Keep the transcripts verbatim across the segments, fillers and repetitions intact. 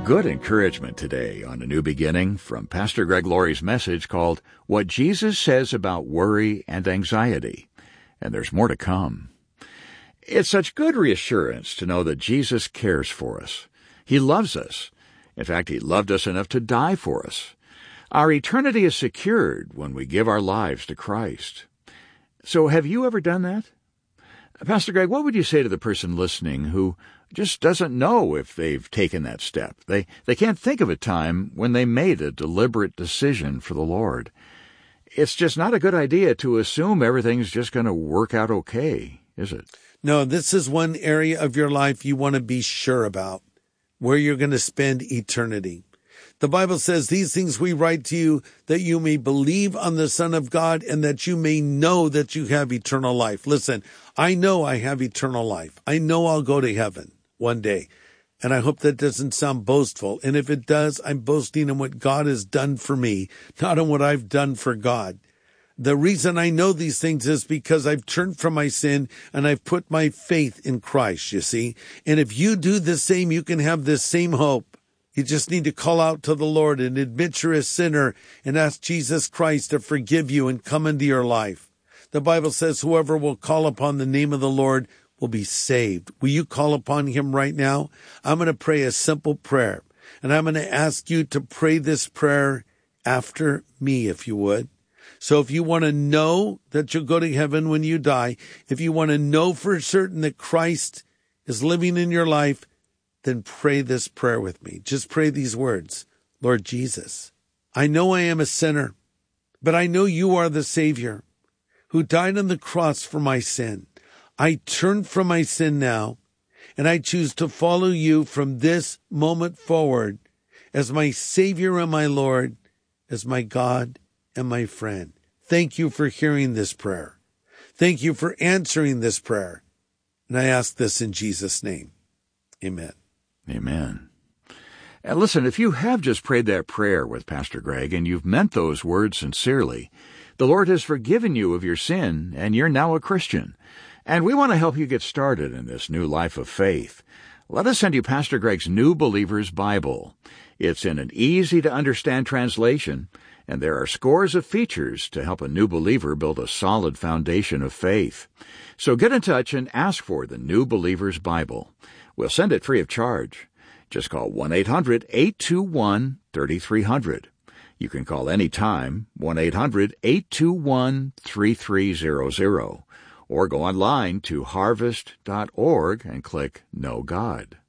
Good encouragement today on A New Beginning from Pastor Greg Laurie's message called What Jesus Says About Worry and Anxiety. And there's more to come. It's such good reassurance to know that Jesus cares for us. He loves us. In fact, He loved us enough to die for us. Our eternity is secured when we give our lives to Christ. So have you ever done that? Pastor Greg, what would you say to the person listening who just doesn't know if they've taken that step? They they can't think of a time when they made a deliberate decision for the Lord. It's just not a good idea to assume everything's just going to work out okay, is it? No, this is one area of your life you want to be sure about, where you're going to spend eternity. The Bible says, these things we write to you that you may believe on the Son of God and that you may know that you have eternal life. Listen, I know I have eternal life. I know I'll go to heaven one day. And I hope that doesn't sound boastful. And if it does, I'm boasting in what God has done for me, not in what I've done for God. The reason I know these things is because I've turned from my sin and I've put my faith in Christ, you see. And if you do the same, you can have this same hope. You just need to call out to the Lord and admit you're a sinner and ask Jesus Christ to forgive you and come into your life. The Bible says whoever will call upon the name of the Lord will be saved. Will you call upon Him right now? I'm going to pray a simple prayer, and I'm going to ask you to pray this prayer after me, if you would. So if you want to know that you'll go to heaven when you die, if you want to know for certain that Christ is living in your life, then pray this prayer with me. Just pray these words. Lord Jesus, I know I am a sinner, but I know you are the Savior who died on the cross for my sin. I turn from my sin now, and I choose to follow you from this moment forward as my Savior and my Lord, as my God and my friend. Thank you for hearing this prayer. Thank you for answering this prayer. And I ask this in Jesus' name. Amen. Amen. And listen, if you have just prayed that prayer with Pastor Greg and you've meant those words sincerely, the Lord has forgiven you of your sin and you're now a Christian. And we want to help you get started in this new life of faith. Let us send you Pastor Greg's New Believer's Bible. It's in an easy-to-understand translation, and there are scores of features to help a new believer build a solid foundation of faith. So get in touch and ask for the New Believer's Bible. We'll send it free of charge. Just call one eight hundred eight two one three three zero zero. You can call any time, one eight hundred eight two one three three zero zero. Or go online to harvest dot org and click Know God.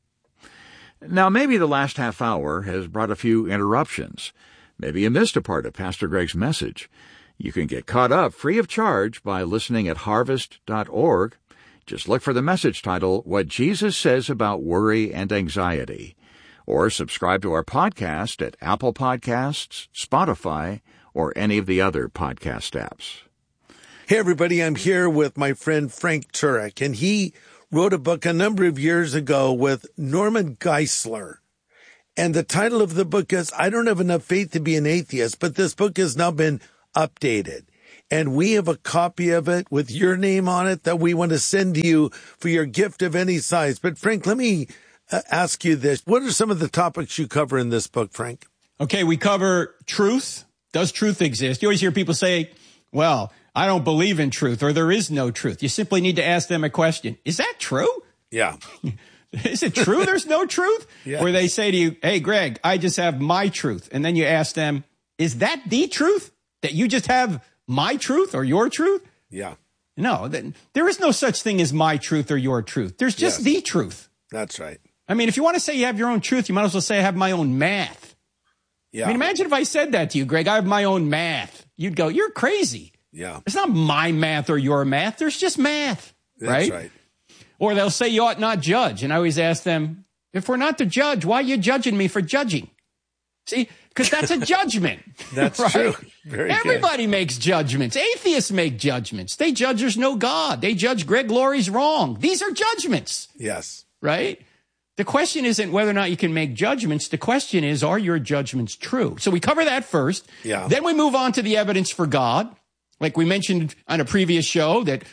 Now, maybe the last half hour has brought a few interruptions. Maybe you missed a part of Pastor Greg's message. You can get caught up free of charge by listening at harvest dot org. Just look for the message title, What Jesus Says About Worry and Anxiety. Or subscribe to our podcast at Apple Podcasts, Spotify, or any of the other podcast apps. Hey, everybody, I'm here with my friend Frank Turek, and he wrote a book a number of years ago with Norman Geisler. And the title of the book is, I Don't Have Enough Faith to Be an Atheist, but this book has now been updated. And we have a copy of it with your name on it that we want to send to you for your gift of any size. But Frank, let me uh, ask you this. What are some of the topics you cover in this book, Frank? Okay, we cover truth. Does truth exist? You always hear people say, well, I don't believe in truth, or there is no truth. You simply need to ask them a question. Is that true? Yeah. Is it true there's no truth? Yeah. Or they say to you, hey, Greg, I just have my truth. And then you ask them, is that the truth? That you just have my truth or your truth? Yeah. No, there is no such thing as my truth or your truth. There's just Yes. the truth. That's right. I mean, if you want to say you have your own truth, you might as well say I have my own math. Yeah. I mean, imagine if I said that to you, Greg, I have my own math. You'd go, you're crazy. Yeah. It's not my math or your math. There's just math, That's right? right. Or they'll say you ought not judge. And I always ask them, if we're not to judge, why are you judging me for judging? See, because that's a judgment. That's right? true. Very Everybody good. makes judgments. Atheists make judgments. They judge there's no God. They judge Greg Laurie's wrong. These are judgments. Yes. Right? The question isn't whether or not you can make judgments. The question is, are your judgments true? So we cover that first. Yeah. Then we move on to the evidence for God. Like we mentioned on a previous show that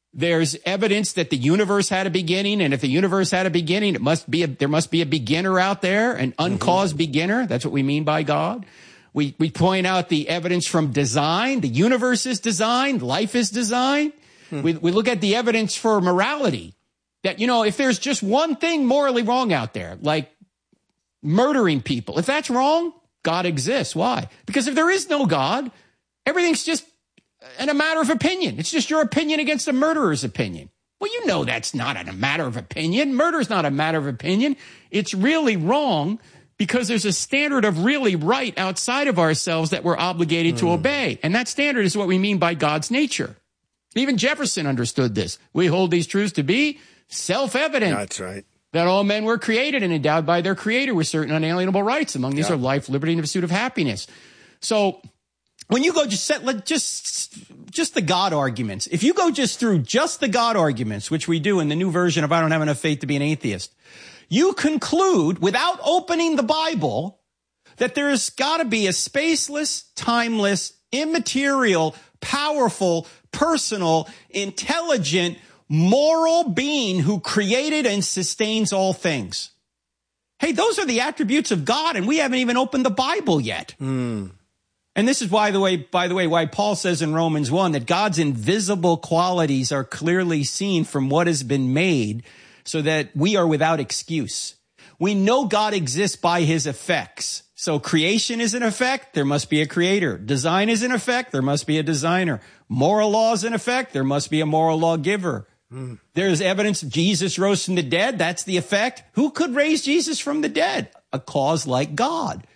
There's evidence that the universe had a beginning, and if the universe had a beginning, it must be a, there must be a beginner out there, an uncaused mm-hmm. beginner. That's what we mean by God. We we point out the evidence from design. The universe is designed. Life is designed. Hmm. We we look at the evidence for morality. That, you know, if there's just one thing morally wrong out there, like murdering people, if that's wrong, God exists. Why? Because if there is no God, everything's just in a matter of opinion. It's just your opinion against a murderer's opinion. Well, you know that's not a matter of opinion. Murder's not a matter of opinion. It's really wrong because there's a standard of really right outside of ourselves that we're obligated mm. to obey. And that standard is what we mean by God's nature. Even Jefferson understood this. We hold these truths to be self-evident. That's right. That all men were created and endowed by their creator with certain unalienable rights. Among these yeah. are life, liberty, and the pursuit of happiness. So when you go just set, let just, just the God arguments, if you go just through just the God arguments, which we do in the new version of I Don't Have Enough Faith to Be an Atheist, you conclude without opening the Bible that there's got to be a spaceless, timeless, immaterial, powerful, personal, intelligent, moral being who created and sustains all things. Hey, those are the attributes of God, and we haven't even opened the Bible yet. Mm. And this is why the way, by the way, why Paul says in Romans one that God's invisible qualities are clearly seen from what has been made, so that we are without excuse. We know God exists by his effects. So creation is an effect, there must be a creator. Design is an effect, there must be a designer. Moral law is an effect, there must be a moral lawgiver. Mm. There's evidence Jesus rose from the dead, that's the effect. Who could raise Jesus from the dead? A cause like God.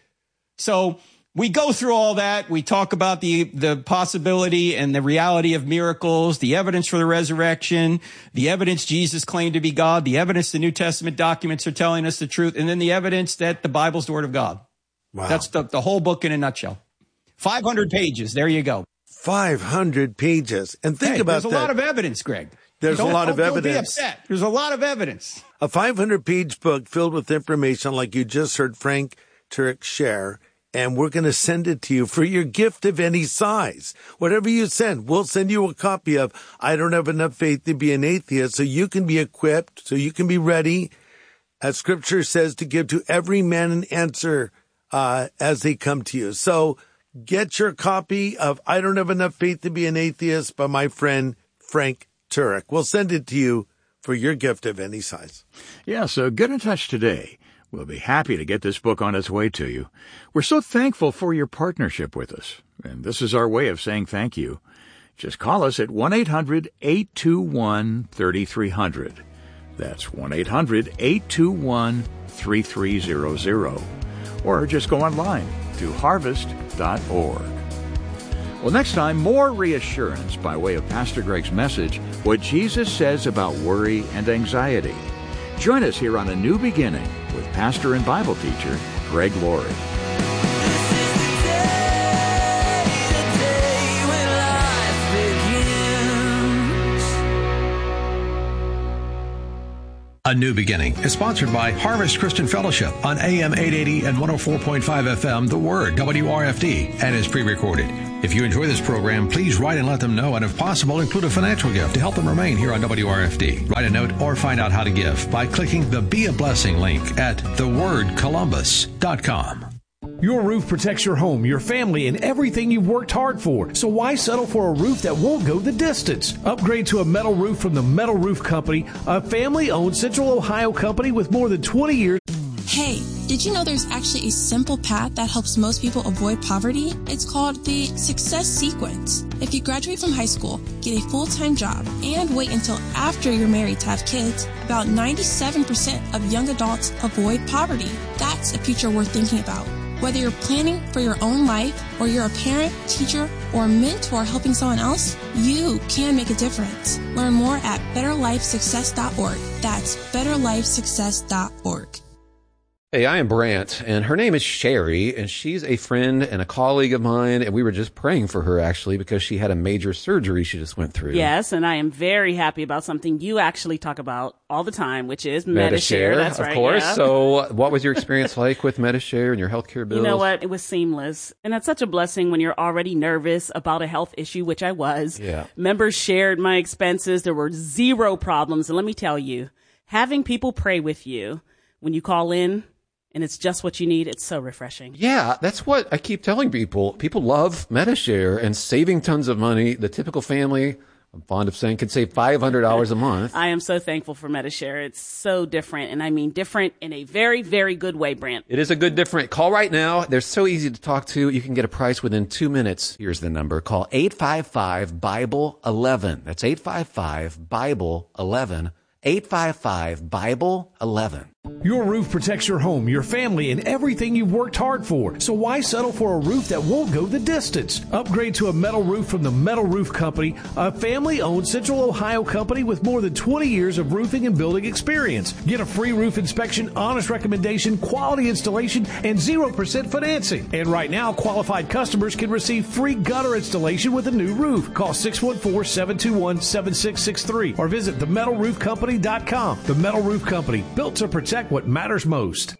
So we go through all that. We talk about the, the possibility and the reality of miracles, the evidence for the resurrection, the evidence Jesus claimed to be God, the evidence the New Testament documents are telling us the truth, and then the evidence that the Bible's the Word of God. Wow. That's the, the whole book in a nutshell. five hundred pages. There you go. five hundred pages. And think hey, about that. There's a lot of evidence, Greg. There's don't, a lot don't, of evidence. Don't be upset. There's a lot of evidence. A five hundred page book filled with information like you just heard Frank Turek share. And we're going to send it to you for your gift of any size. Whatever you send, we'll send you a copy of I Don't Have Enough Faith to Be an Atheist, so you can be equipped, so you can be ready, as Scripture says, to give to every man an answer uh, as they come to you. So get your copy of I Don't Have Enough Faith to Be an Atheist by my friend Frank Turek. We'll send it to you for your gift of any size. Yeah, so get in touch today. We'll be happy to get this book on its way to you. We're so thankful for your partnership with us, and this is our way of saying thank you. Just call us at one eight hundred eight two one three three zero zero. That's one eight hundred eight two one three three zero zero. Or just go online to harvest dot org. Well, next time, more reassurance by way of Pastor Greg's message, what Jesus says about worry and anxiety. Join us here on A New Beginning with pastor and Bible teacher Greg Laurie. A New Beginning is sponsored by Harvest Christian Fellowship on A M eight eighty and one oh four point five F M, The Word, W R F D, and is pre-recorded. If you enjoy this program, please write and let them know, and if possible, include a financial gift to help them remain here on W R F D. Write a note or find out how to give by clicking the Be a Blessing link at the word columbus dot com. Your roof protects your home, your family, and everything you've worked hard for. So why settle for a roof that won't go the distance? Upgrade to a metal roof from the Metal Roof Company, a family-owned Central Ohio company with more than twenty years. Hey, did you know there's actually a simple path that helps most people avoid poverty? It's called the Success Sequence. If you graduate from high school, get a full-time job, and wait until after you're married to have kids, about ninety-seven percent of young adults avoid poverty. That's a future worth thinking about. Whether you're planning for your own life, or you're a parent, teacher, or mentor helping someone else, you can make a difference. Learn more at better life success dot org. That's better life success dot org. Hey, I am Brant, and her name is Sherry, and she's a friend and a colleague of mine, and we were just praying for her, actually, because she had a major surgery she just went through. Yes, and I am very happy about something you actually talk about all the time, which is Medi-Share. Medi-Share. That's of right, course. yeah. So what was your experience like with Medi-Share and your healthcare bills? You know what? It was seamless. And that's such a blessing when you're already nervous about a health issue, which I was. Yeah. Members shared my expenses. There were zero problems. And let me tell you, having people pray with you when you call in, and it's just what you need, it's so refreshing. Yeah, that's what I keep telling people. People love Medi-Share and saving tons of money. The typical family, I'm fond of saying, could save five hundred dollars a month. I am so thankful for Medi-Share. It's so different, and I mean different in a very, very good way, Brant. It is a good different. Call right now. They're so easy to talk to. You can get a price within two minutes. Here's the number. Call eight five five, Bible eleven. That's eight five five, Bible eleven. eight five five, Bible eleven. Your roof protects your home, your family, and everything you've worked hard for. So why settle for a roof that won't go the distance? Upgrade to a metal roof from the Metal Roof Company, a family-owned Central Ohio company with more than twenty years of roofing and building experience. Get a free roof inspection, honest recommendation, quality installation, and zero percent financing. And right now, qualified customers can receive free gutter installation with a new roof. Call six one four, seven two one, seven six six three or visit the metal roof company dot com. The Metal Roof Company, built to protect what matters most.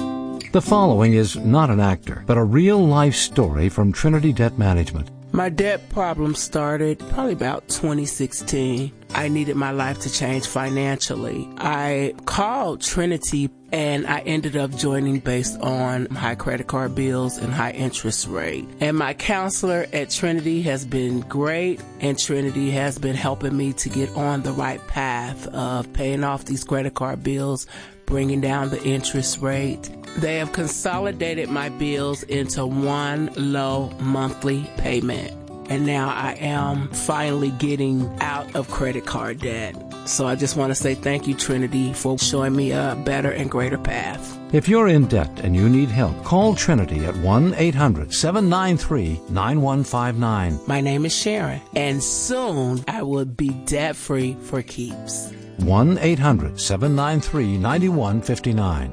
The following is not an actor, but a real-life story from Trinity Debt Management. My debt problem started probably about twenty sixteen. I needed my life to change financially. I called Trinity and I ended up joining based on high credit card bills and high interest rate. And my counselor at Trinity has been great, and Trinity has been helping me to get on the right path of paying off these credit card bills, bringing down the interest rate. They have consolidated my bills into one low monthly payment. And now I am finally getting out of credit card debt. So I just want to say thank you, Trinity, for showing me a better and greater path. If you're in debt and you need help, call Trinity at one eight hundred, seven nine three, nine one five nine. My name is Sharon, and soon I will be debt-free for keeps. one eight hundred, seven nine three, nine one five nine.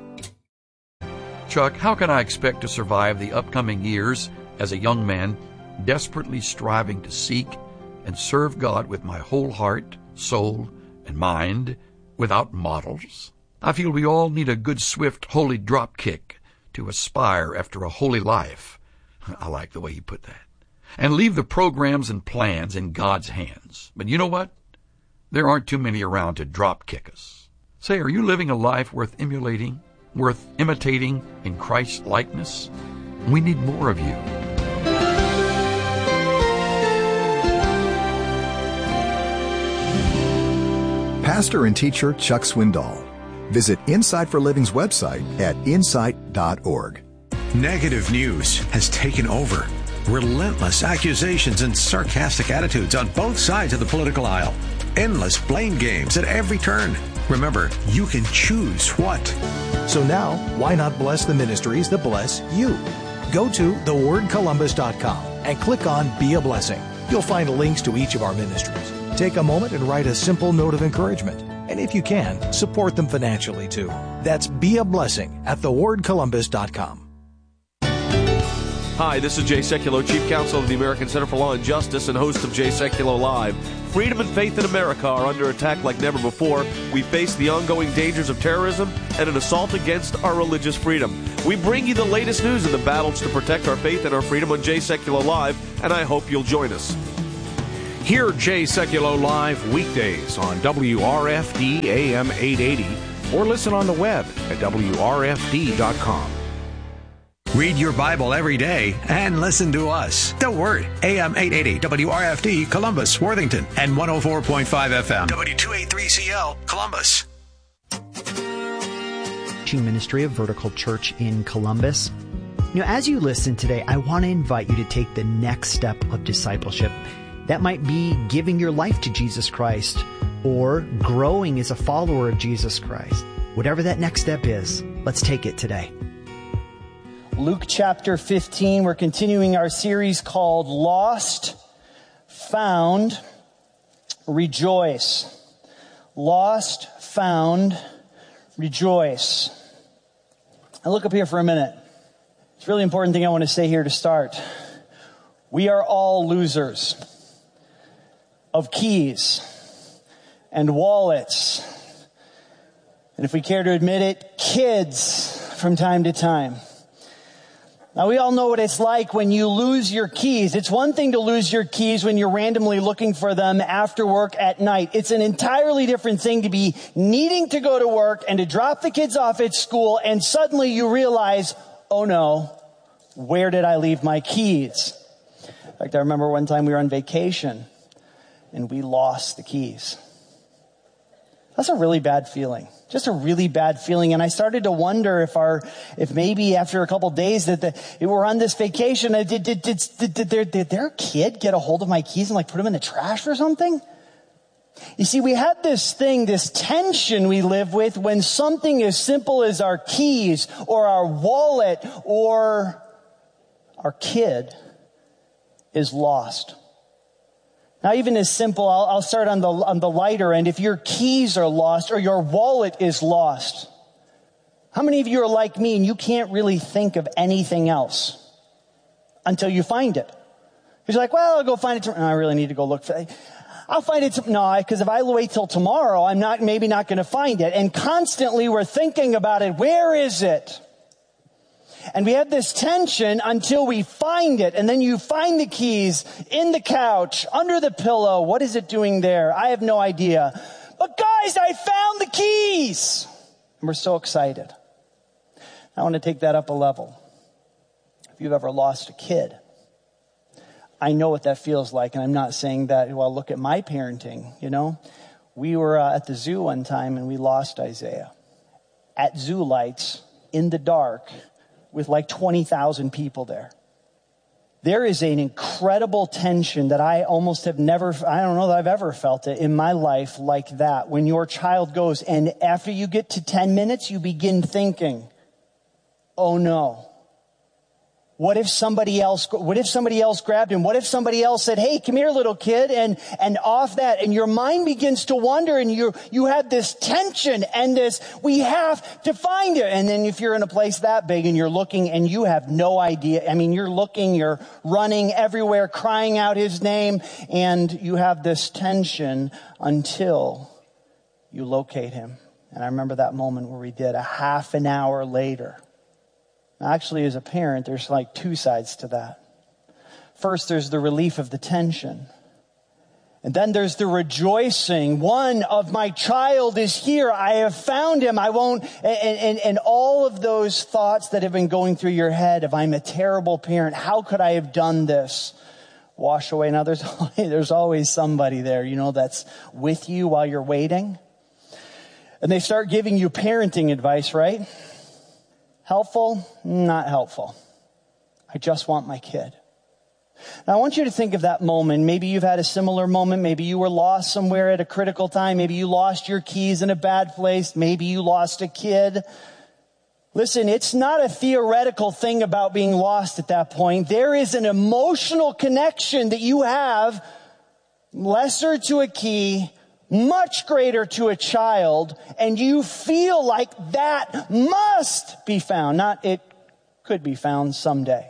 Chuck, how can I expect to survive the upcoming years as a young man desperately striving to seek and serve God with my whole heart, soul, and mind without models? I feel we all need a good, swift, holy drop kick to aspire after a holy life. I like the way you put that. And leave the programs and plans in God's hands. But you know what? There aren't too many around to drop kick us. Say, are you living a life worth emulating, worth imitating in Christ's likeness? We need more of you. Pastor and teacher Chuck Swindoll. Visit Insight for Living's website at insight dot org. Negative news has taken over. Relentless accusations and sarcastic attitudes on both sides of the political aisle. Endless blame games at every turn. Remember, you can choose what. So now, why not bless the ministries that bless you? Go to the word columbus dot com and click on Be a Blessing. You'll find links to each of our ministries. Take a moment and write a simple note of encouragement. And if you can, support them financially too. That's Be a Blessing at the word columbus dot com. Hi, this is Jay Sekulow, Chief Counsel of the American Center for Law and Justice and host of Jay Sekulow Live. Freedom and faith in America are under attack like never before. We face the ongoing dangers of terrorism and an assault against our religious freedom. We bring you the latest news in the battles to protect our faith and our freedom on Jay Sekulow Live, and I hope you'll join us. Hear Jay Sekulow Live weekdays on W R F D A M eight eighty or listen on the web at W R F D dot com. Read your Bible every day and listen to us. The Word, A M eight eighty, W R F D, Columbus, Worthington, and one oh four point five F M, W two eighty-three C L, Columbus. Ministry of Vertical Church in Columbus. You know, as you listen today, I want to invite you to take the next step of discipleship. That might be giving your life to Jesus Christ or growing as a follower of Jesus Christ. Whatever that next step is, let's take it today. Luke chapter fifteen, we're continuing our series called Lost, Found, Rejoice. Lost, Found, Rejoice. Now look up here for a minute. It's a really important thing I want to say here to start. We are all losers of keys and wallets. And if we care to admit it, kids from time to time. Now, we all know what it's like when you lose your keys. It's one thing to lose your keys when you're randomly looking for them after work at night. It's an entirely different thing to be needing to go to work and to drop the kids off at school, and suddenly you realize, oh no, where did I leave my keys? In fact, I remember one time we were on vacation and we lost the keys. That's a really bad feeling. Just a really bad feeling. And I started to wonder if our, if maybe after a couple of days that the, we were on this vacation, did, did, did, did, did, their, did their kid get a hold of my keys and like put them in the trash or something? You see, we have this thing, this tension we live with when something as simple as our keys or our wallet or our kid is lost. Now, even as simple, I'll, I'll start on the on the lighter end. If your keys are lost or your wallet is lost, how many of you are like me and you can't really think of anything else until you find it? You're like, well, I'll go find it tomorrow. No, I really need to go look for it. I'll find it. To- no, because if I wait till tomorrow, I'm not maybe not going to find it. And constantly we're thinking about it. Where is it? And we have this tension until we find it. And then you find the keys in the couch, under the pillow. What is it doing there? I have no idea. But guys, I found the keys. And we're so excited. I want to take that up a level. If you've ever lost a kid, I know what that feels like. And I'm not saying that, well, look at my parenting, you know. We were uh, at the zoo one time and we lost Isaiah. At zoo lights, in the dark, with like twenty thousand people there. There is an incredible tension that I almost have never, I don't know that I've ever felt it in my life like that. When your child goes and after you get to ten minutes, you begin thinking, oh no. What if somebody else, what if somebody else grabbed him? What if somebody else said, hey, come here, little kid, and, and off that, and your mind begins to wander, and you, you have this tension and this, we have to find it. And then if you're in a place that big and you're looking and you have no idea, I mean, you're looking, you're running everywhere, crying out his name, and you have this tension until you locate him. And I remember that moment where we did a half an hour later. Actually, as a parent, there's like two sides to that. First, there's the relief of the tension. And then there's the rejoicing. One of my child is here. I have found him. I won't, and, and, and all of those thoughts that have been going through your head of I'm a terrible parent. How could I have done this? Wash away. Now there's, there's always somebody there, you know, that's with you while you're waiting. And they start giving you parenting advice, right? Helpful? Not helpful. I just want my kid. Now, I want you to think of that moment. Maybe you've had a similar moment. Maybe you were lost somewhere at a critical time. Maybe you lost your keys in a bad place. Maybe you lost a kid. Listen, it's not a theoretical thing about being lost at that point. There is an emotional connection that you have, lesser to a key, much greater to a child, and you feel like that must be found. Not it could be found someday.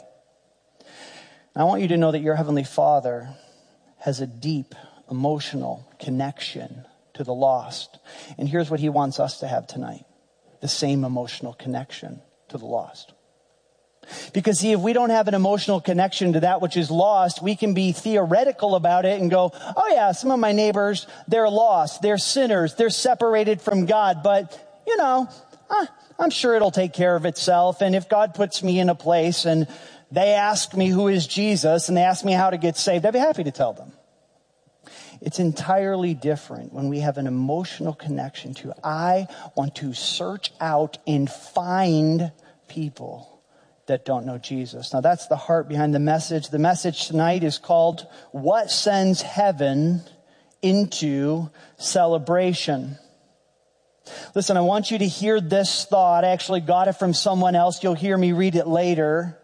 I want you to know that your Heavenly Father has a deep emotional connection to the lost. And here's what he wants us to have tonight. The same emotional connection to the lost. Because see, if we don't have an emotional connection to that which is lost, we can be theoretical about it and go, oh yeah, some of my neighbors, they're lost, they're sinners, they're separated from God. But, you know, uh, I'm sure it'll take care of itself. And if God puts me in a place and they ask me who is Jesus and they ask me how to get saved, I'd be happy to tell them. It's entirely different when we have an emotional connection to, I want to search out and find people that don't know Jesus. Now that's the heart behind the message. The message tonight is called, What Sends Heaven into Celebration? Listen, I want you to hear this thought. I actually got it from someone else. You'll hear me read it later.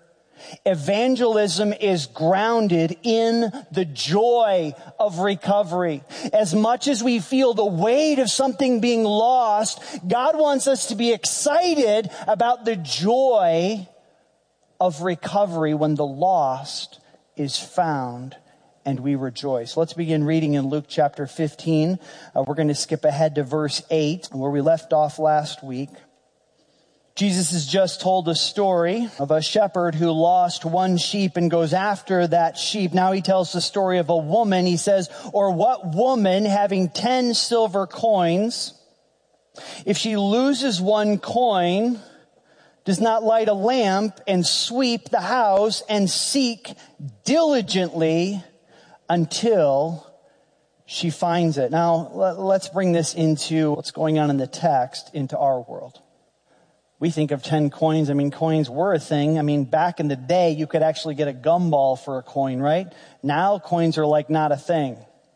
Evangelism is grounded in the joy of recovery. As much as we feel the weight of something being lost, God wants us to be excited about the joy of recovery when the lost is found and we rejoice. Let's begin reading in Luke chapter fifteen. Uh, we're going to skip ahead to verse eight, where we left off last week. Jesus has just told a story of a shepherd who lost one sheep and goes after that sheep. Now he tells the story of a woman. He says, or what woman having ten silver coins, if she loses one coin, does not light a lamp and sweep the house and seek diligently until she finds it. Now, let's bring this into what's going on in the text into our world. We think of ten coins. I mean, coins were a thing. I mean, back in the day, you could actually get a gumball for a coin, right? Now, coins are like not a thing.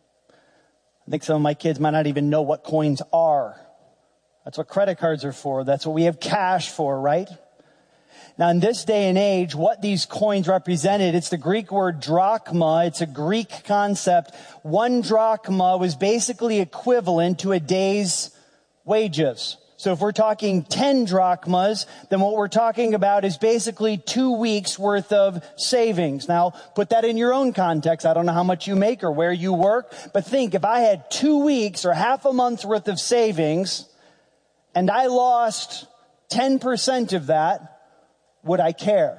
I think some of my kids might not even know what coins are. That's what credit cards are for. That's what we have cash for, right? Now, in this day and age, what these coins represented, it's the Greek word drachma. It's a Greek concept. One drachma was basically equivalent to a day's wages. So if we're talking ten drachmas, then what we're talking about is basically two weeks worth of savings. Now, put that in your own context. I don't know how much you make or where you work, but think if I had two weeks or half a month's worth of savings and I lost ten percent of that, would I care?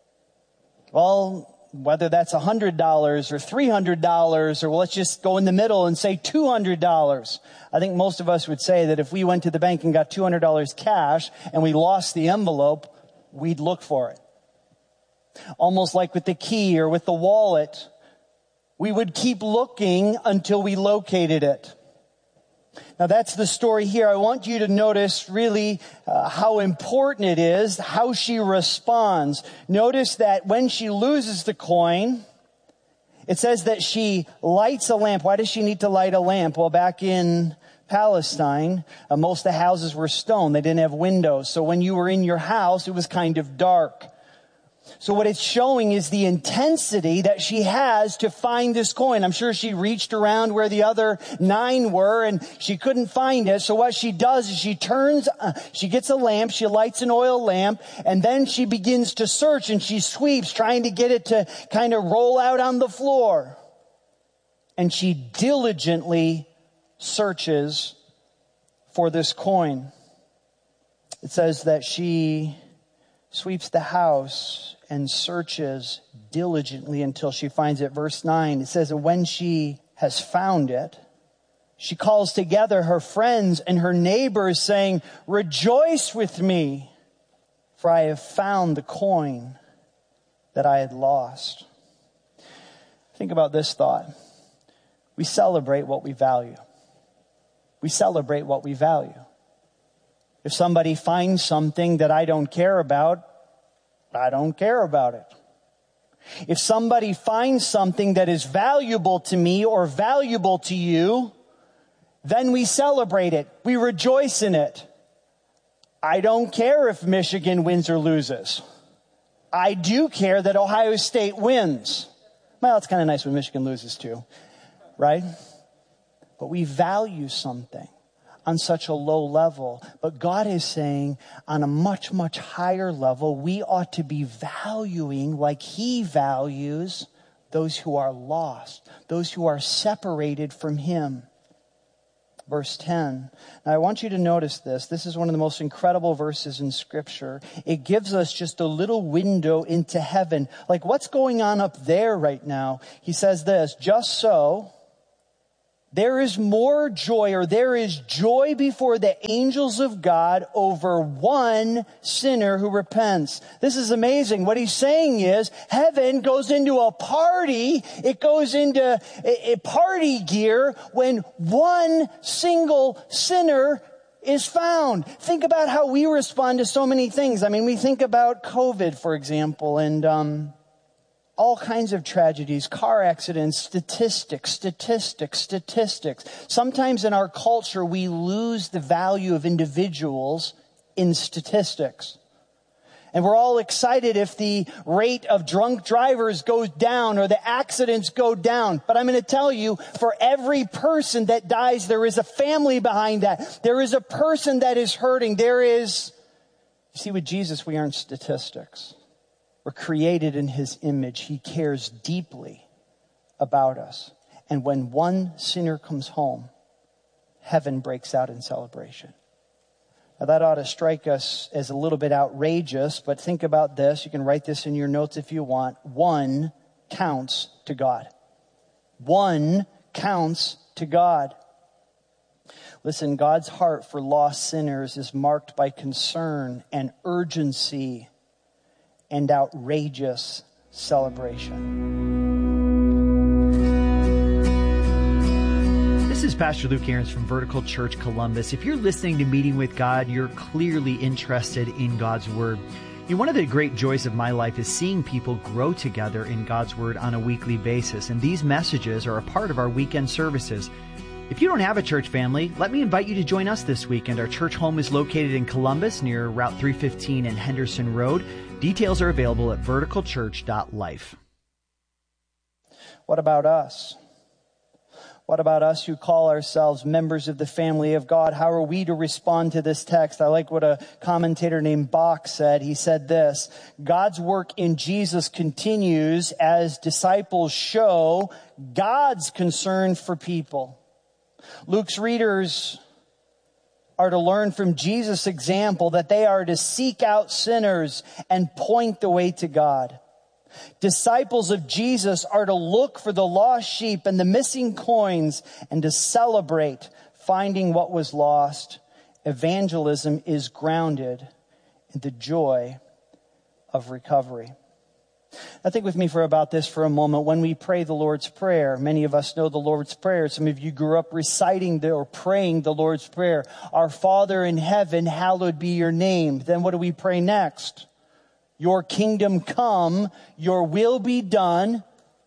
Well, whether that's one hundred dollars or three hundred dollars, or well, let's just go in the middle and say two hundred dollars. I think most of us would say that if we went to the bank and got two hundred dollars cash and we lost the envelope, we'd look for it. Almost like with the key or with the wallet, we would keep looking until we located it. Now that's the story here. I want you to notice really uh, how important it is, how she responds. Notice that when she loses the coin, it says that she lights a lamp. Why does she need to light a lamp? Well, back in Palestine, uh, most of the houses were stone. They didn't have windows. So when you were in your house, it was kind of dark. So what it's showing is the intensity that she has to find this coin. I'm sure she reached around where the other nine were and she couldn't find it. So what she does is she turns, uh, she gets a lamp, she lights an oil lamp, and then she begins to search and she sweeps, trying to get it to kind of roll out on the floor. And she diligently searches for this coin. It says that she sweeps the house and searches diligently until she finds it. Verse nine, it says, and when she has found it, she calls together her friends and her neighbors, saying, rejoice with me, for I have found the coin that I had lost. Think about this thought. We celebrate what we value. We celebrate what we value. If somebody finds something that I don't care about, I don't care about it. If somebody finds something that is valuable to me or valuable to you, then we celebrate it. We rejoice in it. I don't care if Michigan wins or loses. I do care that Ohio State wins. Well, it's kind of nice when Michigan loses too, right? But we value something on such a low level. But God is saying on a much, much higher level, we ought to be valuing like He values those who are lost, those who are separated from Him. Verse ten. Now I want you to notice this. This is one of the most incredible verses in Scripture. It gives us just a little window into heaven. Like what's going on up there right now? He says this, just so there is more joy, or there is joy before the angels of God over one sinner who repents. This is amazing. What he's saying is heaven goes into a party. It goes into a, a party gear when one single sinner is found. Think about how we respond to so many things. I mean, we think about COVID, for example, and, um, all kinds of tragedies, car accidents, statistics, statistics, statistics. Sometimes in our culture, we lose the value of individuals in statistics. And we're all excited if the rate of drunk drivers goes down or the accidents go down. But I'm going to tell you, for every person that dies, there is a family behind that. There is a person that is hurting. There is, you see, with Jesus, we aren't statistics. We're created in his image. He cares deeply about us. And when one sinner comes home, heaven breaks out in celebration. Now that ought to strike us as a little bit outrageous, but think about this. You can write this in your notes if you want. One counts to God. One counts to God. Listen, God's heart for lost sinners is marked by concern and urgency and outrageous celebration. This is Pastor Luke Ahrens from Vertical Church Columbus. If you're listening to Meeting with God, you're clearly interested in God's Word. You know, one of the great joys of my life is seeing people grow together in God's Word on a weekly basis, and these messages are a part of our weekend services. If you don't have a church family, let me invite you to join us this weekend. Our church home is located in Columbus near Route three fifteen and Henderson Road. Details are available at vertical church dot life. What about us? What about us who call ourselves members of the family of God? How are we to respond to this text? I like what a commentator named Bach said. He said this: God's work in Jesus continues as disciples show God's concern for people. Luke's readers are to learn from Jesus' example that they are to seek out sinners and point the way to God. Disciples of Jesus are to look for the lost sheep and the missing coins and to celebrate finding what was lost. Evangelism is grounded in the joy of recovery. Now think with me for about this for a moment. When we pray the Lord's Prayer, many of us know the Lord's Prayer. Some of you grew up reciting the, or praying the Lord's Prayer. Our Father in heaven, hallowed be your name. Then what do we pray next? Your kingdom come, your will be done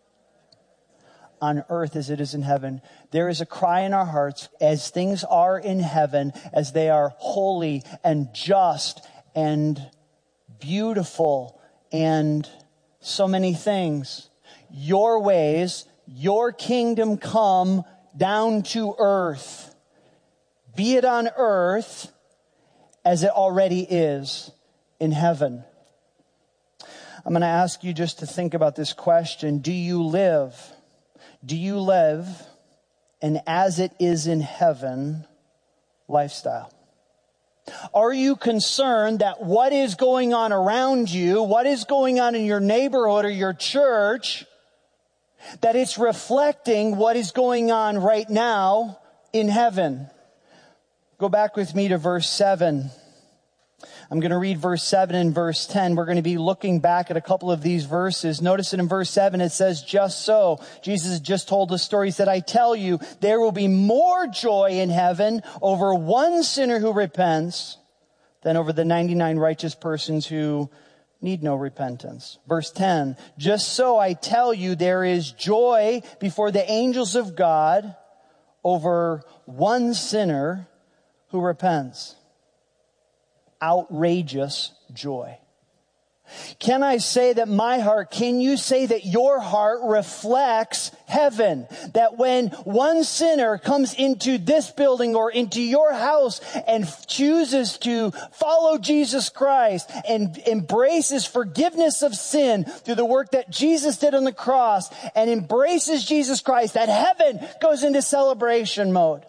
on earth as it is in heaven. There is a cry in our hearts as things are in heaven, as they are holy and just and beautiful and so many things. Your ways, your kingdom come down to earth. Be it on earth as it already is in heaven. I'm going to ask you just to think about this question. Do you live? Do you live an as it is in heaven lifestyle? Are you concerned that what is going on around you, what is going on in your neighborhood or your church, that it's reflecting what is going on right now in heaven? Go back with me to verse seven. I'm going to read verse seven and verse ten. We're going to be looking back at a couple of these verses. Notice it in verse seven. It says, just so. Jesus just told the story. He said, I tell you, there will be more joy in heaven over one sinner who repents than over the ninety-nine righteous persons who need no repentance. Verse ten, just so I tell you, there is joy before the angels of God over one sinner who repents. Outrageous joy. Can I say that my heart, can you say that your heart reflects heaven? That when one sinner comes into this building or into your house and chooses to follow Jesus Christ and embraces forgiveness of sin through the work that Jesus did on the cross and embraces Jesus Christ, that heaven goes into celebration mode?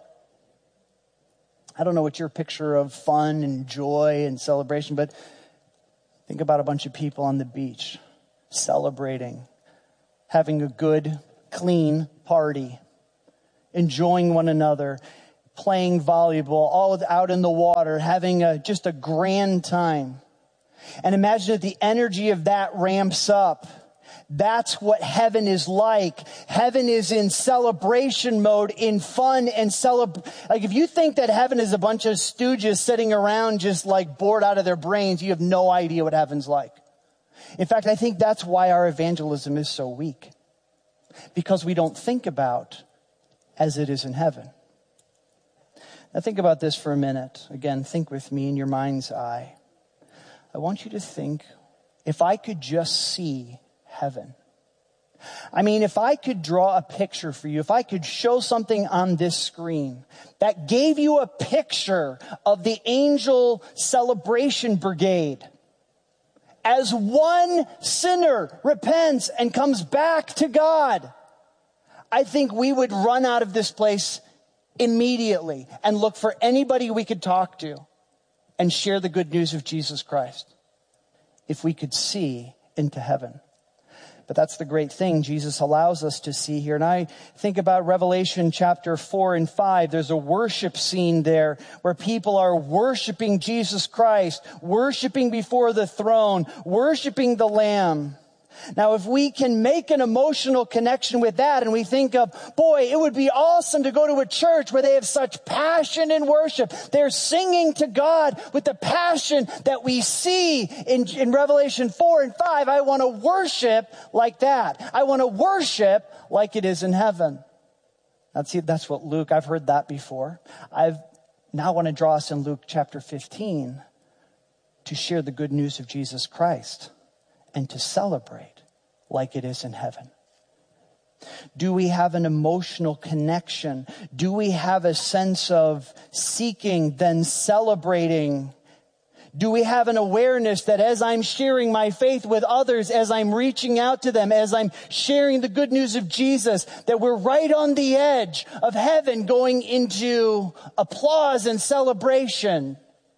I don't know what your picture of fun and joy and celebration, but think about a bunch of people on the beach celebrating, having a good, clean party, enjoying one another, playing volleyball, all out in the water, having a, just a grand time. And imagine that the energy of that ramps up. That's what heaven is like. Heaven is in celebration mode, in fun and celeb. Like if you think that heaven is a bunch of stooges sitting around just like bored out of their brains, you have no idea what heaven's like. In fact, I think that's why our evangelism is so weak. Because we don't think about as it is in heaven. Now think about this for a minute. Again, think with me in your mind's eye. I want you to think, if I could just see heaven. I mean, if I could draw a picture for you, if I could show something on this screen that gave you a picture of the angel celebration brigade as one sinner repents and comes back to God, I think we would run out of this place immediately and look for anybody we could talk to and share the good news of Jesus Christ if we could see into heaven. But that's the great thing Jesus allows us to see here. And I think about Revelation chapter four and five. There's a worship scene there where people are worshiping Jesus Christ, worshiping before the throne, worshiping the Lamb. Now, if we can make an emotional connection with that and we think of, boy, it would be awesome to go to a church where they have such passion in worship. They're singing to God with the passion that we see in, in Revelation four and five. I want to worship like that. I want to worship like it is in heaven. That's, that's what Luke, I've heard that before. I've now want to draw us in Luke chapter fifteen to share the good news of Jesus Christ and to celebrate like it is in heaven. Do we have an emotional connection? Do we have a sense of seeking, then celebrating? Do we have an awareness that as I'm sharing my faith with others, as I'm reaching out to them, as I'm sharing the good news of Jesus, that we're right on the edge of heaven going into applause and celebration?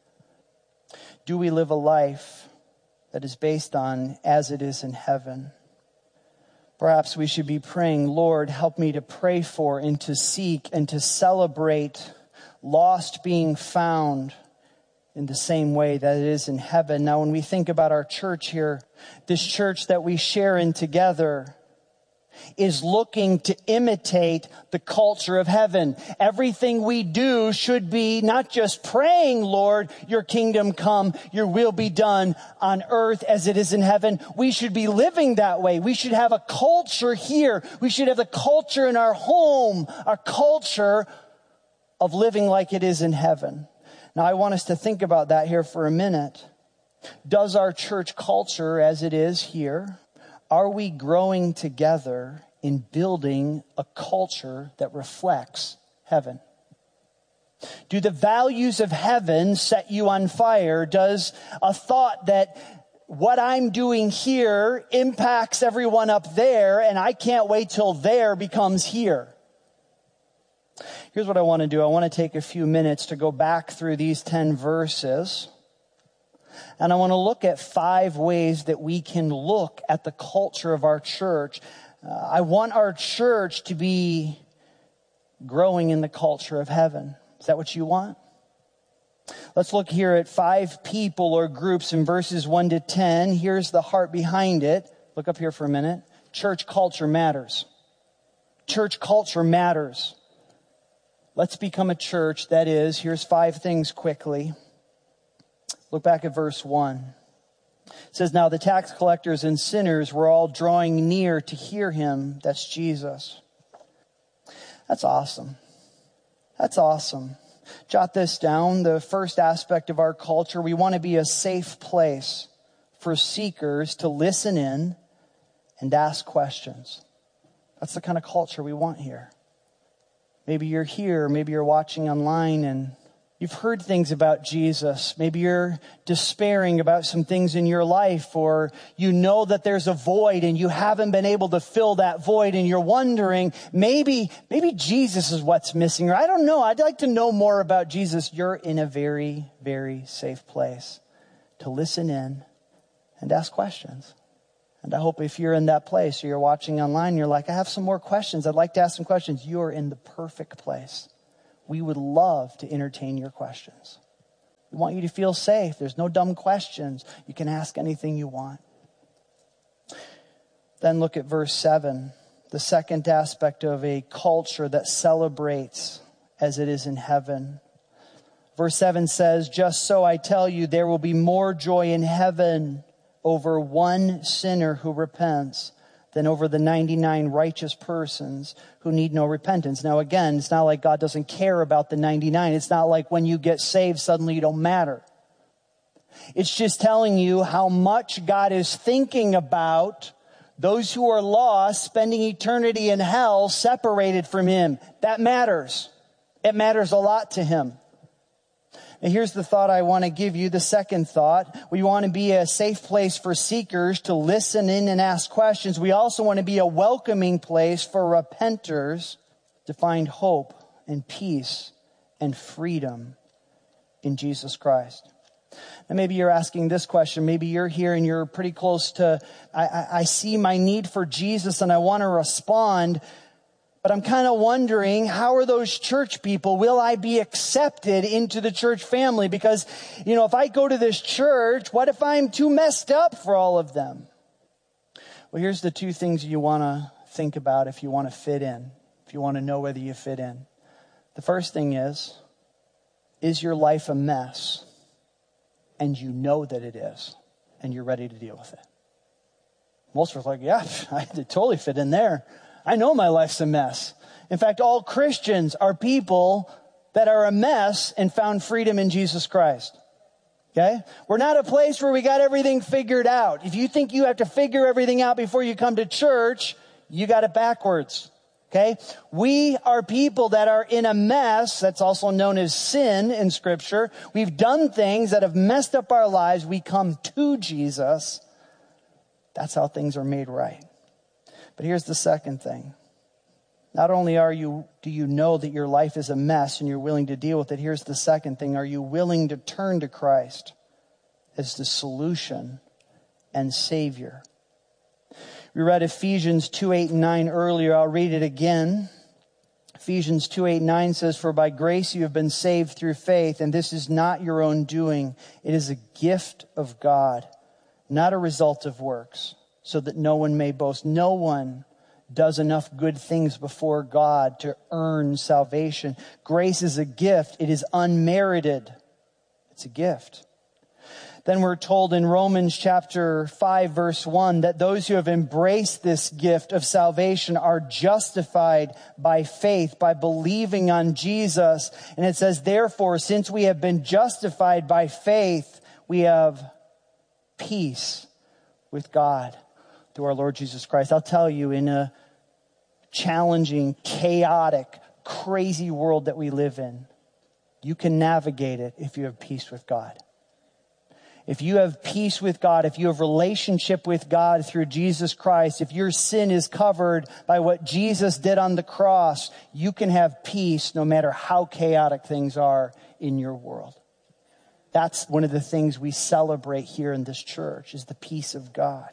Do we live a life that is based on as it is in heaven? Perhaps we should be praying, Lord, help me to pray for and to seek and to celebrate lost being found in the same way that it is in heaven. Now, when we think about our church here, this church that we share in together is looking to imitate the culture of heaven. Everything we do should be not just praying, Lord, your kingdom come, your will be done on earth as it is in heaven. We should be living that way. We should have a culture here. We should have the culture in our home, our culture of living like it is in heaven. Now, I want us to think about that here for a minute. Does our church culture as it is here, are we growing together in building a culture that reflects heaven? Do the values of heaven set you on fire? Does a thought that what I'm doing here impacts everyone up there and I can't wait till there becomes here? Here's what I want to do. I want to take a few minutes to go back through these ten verses. And I want to look at five ways that we can look at the culture of our church. Uh, I want our church to be growing in the culture of heaven. Is that what you want? Let's look here at five people or groups in verses one to ten. Here's the heart behind it. Look up here for a minute. Church culture matters. Church culture matters. Let's become a church that is, here's five things quickly. Look back at verse one. It says, now the tax collectors and sinners were all drawing near to hear him. That's Jesus. That's awesome. That's awesome. Jot this down. The first aspect of our culture, we want to be a safe place for seekers to listen in and ask questions. That's the kind of culture we want here. Maybe you're here, maybe you're watching online and you've heard things about Jesus. Maybe you're despairing about some things in your life, or you know that there's a void and you haven't been able to fill that void and you're wondering, maybe, maybe Jesus is what's missing, or I don't know. I'd like to know more about Jesus. You're in a very, very safe place to listen in and ask questions. And I hope if you're in that place or you're watching online, you're like, I have some more questions. I'd like to ask some questions. You're in the perfect place. We would love to entertain your questions. We want you to feel safe. There's no dumb questions. You can ask anything you want. Then look at verse seven, the second aspect of a culture that celebrates as it is in heaven. Verse seven says, just so I tell you, there will be more joy in heaven over one sinner who repents than over the ninety-nine righteous persons who need no repentance. Now again, it's not like God doesn't care about the ninety-nine. It's not like when you get saved, suddenly you don't matter. It's just telling you how much God is thinking about those who are lost, spending eternity in hell, separated from him. That matters. It matters a lot to him. And here's the thought I want to give you, the second thought. We want to be a safe place for seekers to listen in and ask questions. We also want to be a welcoming place for repenters to find hope and peace and freedom in Jesus Christ. And maybe you're asking this question. Maybe you're here and you're pretty close to, I, I, I see my need for Jesus and I want to respond, but I'm kind of wondering, how are those church people? Will I be accepted into the church family? Because, you know, if I go to this church, what if I'm too messed up for all of them? Well, here's the two things you want to think about if you want to fit in, if you want to know whether you fit in. The first thing is, is your life a mess? And you know that it is, and you're ready to deal with it. Most of us are like, yeah, I totally fit in there. I know my life's a mess. In fact, all Christians are people that are a mess and found freedom in Jesus Christ. Okay? We're not a place where we got everything figured out. If you think you have to figure everything out before you come to church, you got it backwards. Okay? We are people that are in a mess. That's also known as sin in Scripture. We've done things that have messed up our lives. We come to Jesus. That's how things are made right. But here's the second thing. Not only are you, do you know that your life is a mess and you're willing to deal with it, here's the second thing. Are you willing to turn to Christ as the solution and Savior? We read Ephesians two, eight, and nine earlier. I'll read it again. Ephesians two, eight, and nine says, "For by grace you have been saved through faith, and this is not your own doing. It is a gift of God, not a result of works, so that no one may boast." No one does enough good things before God to earn salvation. Grace is a gift. It is unmerited. It's a gift. Then we're told in Romans chapter five, verse one, that those who have embraced this gift of salvation are justified by faith, by believing on Jesus. And it says, therefore, since we have been justified by faith, we have peace with God through our Lord Jesus Christ. I'll tell you, in a challenging, chaotic, crazy world that we live in, you can navigate it if you have peace with God. If you have peace with God, if you have relationship with God through Jesus Christ, if your sin is covered by what Jesus did on the cross, you can have peace no matter how chaotic things are in your world. That's one of the things we celebrate here in this church, is the peace of God.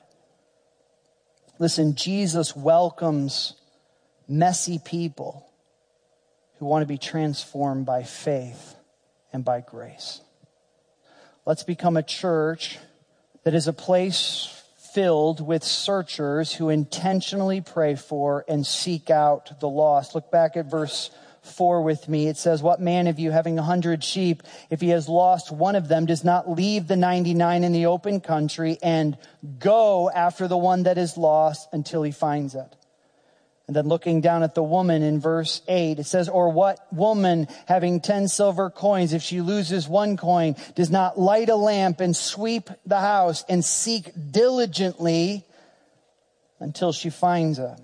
Listen, Jesus welcomes messy people who want to be transformed by faith and by grace. Let's become a church that is a place filled with searchers who intentionally pray for and seek out the lost. Look back at verse four with me. It says, "What man of you, having a hundred sheep, if he has lost one of them, does not leave the ninety-nine in the open country and go after the one that is lost until he finds it?" And then looking down at the woman in verse eight, it says, "Or what woman having ten silver coins, if she loses one coin, does not light a lamp and sweep the house and seek diligently until she finds it?"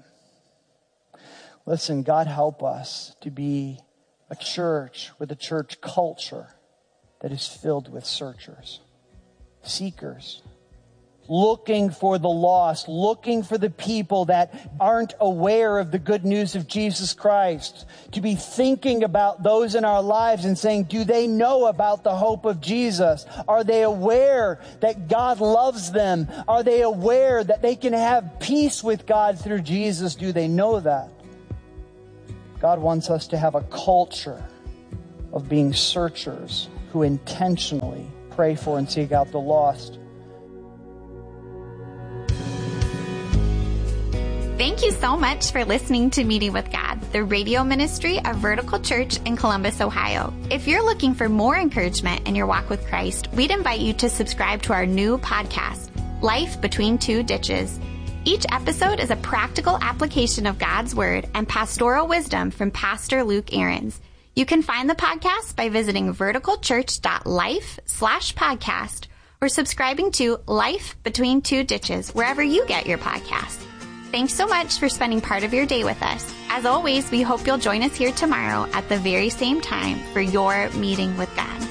Listen, God help us to be a church with a church culture that is filled with searchers, seekers, looking for the lost, looking for the people that aren't aware of the good news of Jesus Christ, to be thinking about those in our lives and saying, do they know about the hope of Jesus? Are they aware that God loves them? Are they aware that they can have peace with God through Jesus? Do they know that? God wants us to have a culture of being searchers who intentionally pray for and seek out the lost. Thank you so much for listening to Meeting with God, the radio ministry of Vertical Church in Columbus, Ohio. If you're looking for more encouragement in your walk with Christ, we'd invite you to subscribe to our new podcast, Life Between Two Ditches. Each episode is a practical application of God's Word and pastoral wisdom from Pastor Luke Ahrens. You can find the podcast by visiting verticalchurch.life slash podcast or subscribing to Life Between Two Ditches wherever you get your podcasts. Thanks so much for spending part of your day with us. As always, we hope you'll join us here tomorrow at the very same time for your meeting with God.